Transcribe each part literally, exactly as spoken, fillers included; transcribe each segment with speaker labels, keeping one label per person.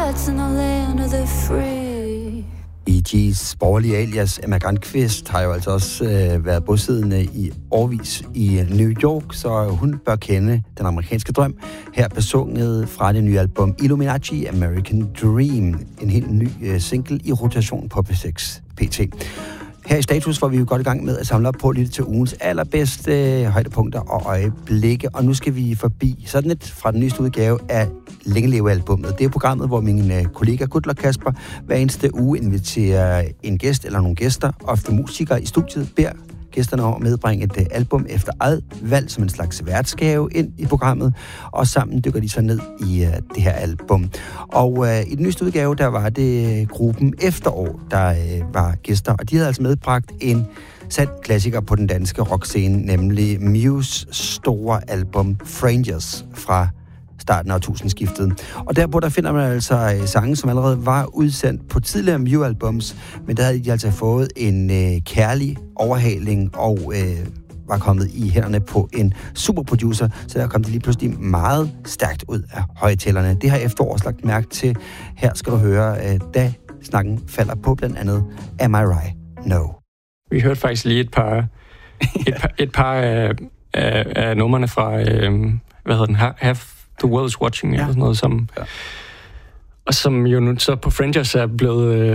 Speaker 1: cats in the land of the free.
Speaker 2: E G's borgerlige alias Emma Grandqvist har jo altså også øh, været bosiddende i årvis i New York, så hun bør kende den amerikanske drøm. Her besunget fra det nye album Illuminati American Dream, en helt ny øh, single i rotation på P seks P T. Her i Status var vi jo godt i gang med at samle op på at lytte til ugens allerbedste øh, højdepunkter og øjeblikke, og nu skal vi forbi sådan et fra den nyeste udgave af Længe Leve-albummet. Det er programmet, hvor min øh, kollega Gudler Kasper hver eneste uge inviterer en gæst eller nogle gæster, ofte musikere i studiet, beder gæsterne om at medbringe et øh, album efter eget valg som en slags værtsgave ind i programmet, og sammen dykker de så ned i øh, det her album. Og øh, i den nyeste udgave, der var det øh, gruppen Efterår, der øh, var gæster, og de havde altså medbragt en sand klassiker på den danske rockscene, nemlig Mews store album Frangers fra starten af årtusindskiftet. Og derpå der finder man altså sange, som allerede var udsendt på tidligere Mew-albums, men der havde de altså fået en øh, kærlig overhaling og øh, var kommet i hænderne på en superproducer, så der kom de lige pludselig meget stærkt ud af højtalerne. Det har Efterår lagt mærke til. Her skal du høre, øh, da snakken falder på blandt andet Am I Right? No.
Speaker 3: Vi hørte faktisk lige et par, et par, et par af, af, af numrene fra, øh, hvad hedder den, Have The World Is Watching, ja. Eller sådan noget, som, ja. Og som jo nu så på Frangers er blevet øh,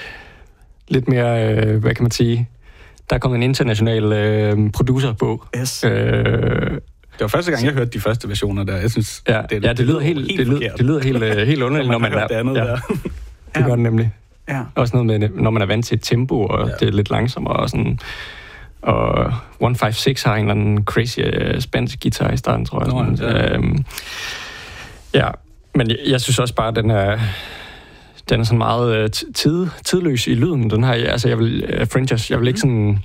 Speaker 3: lidt mere, øh, hvad kan man sige, der er kommet en international øh, producer på.
Speaker 4: Yes.
Speaker 3: Øh,
Speaker 4: det var første gang, jeg hørte de første versioner der. Jeg synes,
Speaker 3: ja, det, ja, det lyder helt, helt det lyder, det lyder helt, øh, helt underligt, når man er...
Speaker 4: Det andet
Speaker 3: ja,
Speaker 4: der.
Speaker 3: Det gør det nemlig.
Speaker 4: Ja.
Speaker 3: Også noget med, når man er vant til et tempo, og ja. Det er lidt langsommere, og sådan... Og et fem seks har en eller anden crazy uh, spansk guitar i starten, tror jeg.
Speaker 4: Nå, ja.
Speaker 3: Øhm, ja, men jeg, jeg synes også bare, at den er, den er sådan meget uh, tid, tidløs i lyden. Den her, altså jeg vil, uh, Frangers, jeg vil ikke sådan...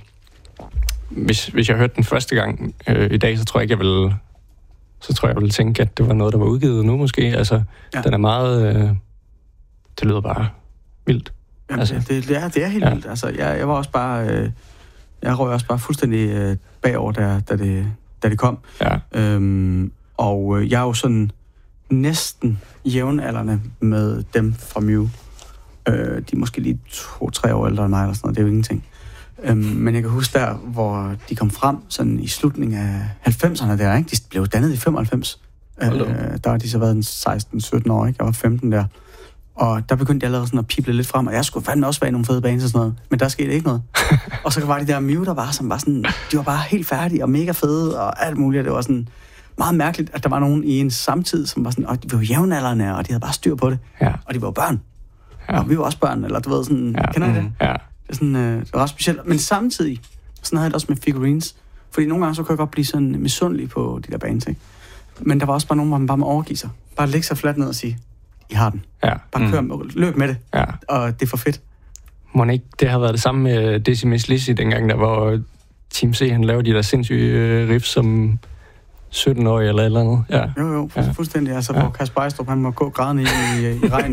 Speaker 3: Hvis, hvis jeg hørte den første gang uh, i dag, så tror jeg ikke, jeg vil... Så tror jeg, jeg ville tænke, at det var noget, der var udgivet nu måske. Altså, ja. Den er meget... Uh, det lyder bare vildt.
Speaker 5: Jamen,
Speaker 3: altså,
Speaker 5: det, det, er, det er helt ja. vildt. Altså, jeg, jeg var også bare... Øh, jeg røg også bare fuldstændig øh, bagover, da, da, det, da det kom.
Speaker 3: Ja.
Speaker 5: Øhm, og øh, jeg er jo sådan næsten jævnaldrende med dem fra Mew. Øh, de er måske lige to-tre år ældre end mig, eller sådan noget. Det er jo ingenting. Øhm, men jeg kan huske der, hvor de kom frem sådan i slutningen af halvfemserne der, ikke? De blev dannet i femoghalvfems. Øh, der har de så været seksten sytten år, ikke? Jeg var femten der. Og der begyndte jeg allerede sådan at pible lidt frem, og jeg skulle fandme også være i nogle fede bands og sådan noget. Men der skete ikke noget. Og så var de der Mew, der var, som var sådan, de var bare helt færdige og mega fede og alt muligt. Det var sådan meget mærkeligt, at der var nogen i en samtid, som var sådan, og de var jo jævnaldrende, og de havde bare styr på det.
Speaker 3: Ja.
Speaker 5: Og de var jo børn.
Speaker 3: Ja.
Speaker 5: Og vi var også børn, eller du ved sådan, ja. Kender I det?
Speaker 3: Ja.
Speaker 5: Det er sådan, øh, det var ret specielt. Men samtidig, sådan havde jeg det også med Figurines. Fordi nogle gange så kunne jeg godt blive sådan misundelig på de der bands, ikke? Men der var også bare nogen, hvor man bare må overgive sig. Bare lægge sig fladt ned og sige, I har den.
Speaker 3: Ja.
Speaker 5: Bare kør, mm. løb med det.
Speaker 3: Ja.
Speaker 5: Og det er for fedt.
Speaker 3: Må ikke, det har været det samme med Dizzy Miss Lizzy dengang, der var Team C, han lavede de der sindssyge riffs som sytten-årig eller et eller andet. Ja.
Speaker 5: Jo, jo, fuldstændig. Altså, ja. Hvor Kasper Ejstrup, han må gå grædende i, i, i regn